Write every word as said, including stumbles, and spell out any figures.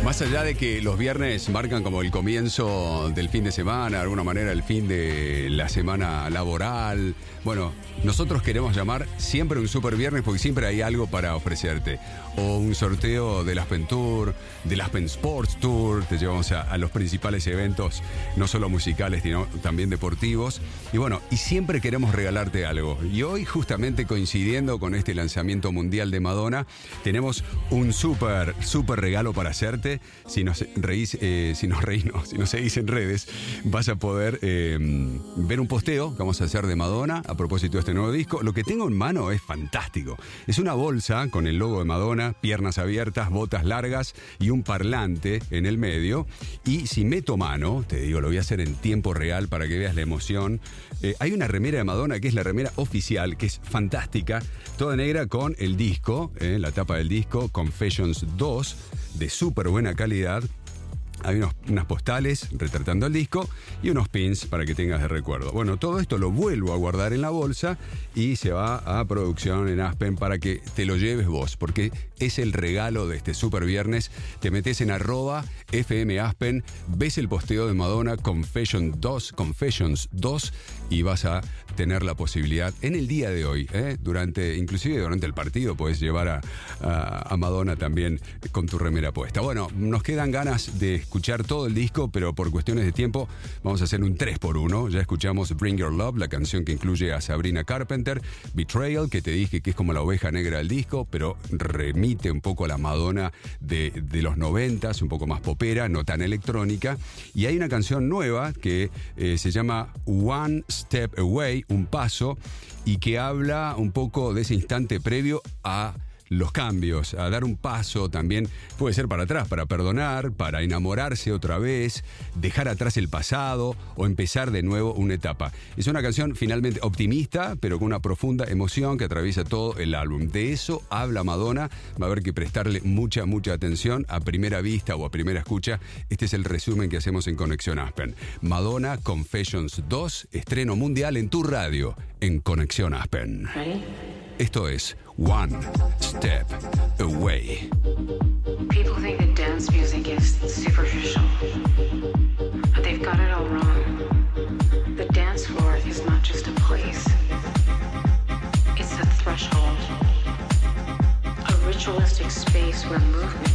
Más allá de que los viernes marcan como el comienzo del fin de semana, de alguna manera el fin de la semana laboral, bueno, nosotros queremos llamar siempre un super viernes porque siempre hay algo para ofrecerte. O un sorteo del Aspen Tour, del Aspen Sports Tour, te llevamos a, a los principales eventos, no solo musicales, sino también deportivos. Y bueno, y siempre queremos regalarte algo. Y hoy, justamente coincidiendo con este lanzamiento mundial de Madonna, tenemos un súper, súper regalo para hacerte. Si nos reís, eh, si nos reís, no, si nos seguís en redes, vas a poder eh, ver un posteo que vamos a hacer de Madonna a propósito de este nuevo disco. Lo que tengo en mano es fantástico. Es una bolsa con el logo de Madonna, piernas abiertas, botas largas y un parlante en el medio. Y si meto mano, te digo, lo voy a hacer en tiempo real para que veas la emoción. Eh, hay una remera de Madonna que es la remera oficial, que es fantástica, toda negra con el disco, eh, la tapa del disco, Confessions dos, de súper buena calidad. Hay unos, unas postales retratando el disco y unos pins para que tengas de recuerdo. Bueno, todo esto lo vuelvo a guardar en la bolsa y se va a producción en Aspen para que te lo lleves vos, porque es el regalo de este super viernes. Te metes en arroba F M Aspen, ves el posteo de Madonna Confession dos, Confessions dos y vas a tener la posibilidad en el día de hoy, ¿eh? durante, inclusive durante el partido, puedes llevar a, a, a Madonna también con tu remera puesta. Bueno, nos quedan ganas de escuchar todo el disco, pero por cuestiones de tiempo vamos a hacer un tres por uno. Ya escuchamos Bring Your Love, la canción que incluye a Sabrina Carpenter, Betrayal, que te dije que es como la oveja negra del disco, pero remite un poco a la Madonna de, de los noventas, un poco más popera, no tan electrónica. Y hay una canción nueva que eh, se llama One Step Away, un paso, y que habla un poco de ese instante previo a los cambios, a dar un paso también, puede ser para atrás, para perdonar, para enamorarse otra vez, dejar atrás el pasado o empezar de nuevo una etapa. Es una canción finalmente optimista, pero con una profunda emoción que atraviesa todo el álbum. De eso habla Madonna, va a haber que prestarle mucha, mucha atención a primera vista o a primera escucha. Este es el resumen que hacemos en Conexión Aspen. Madonna Confessions dos, estreno mundial en tu radio, en Conexión Aspen. Ready? Esto es One Step Away. People think that dance music is superficial, but they've got it all wrong. The dance floor is not just a place. It's a threshold, a ritualistic space where movement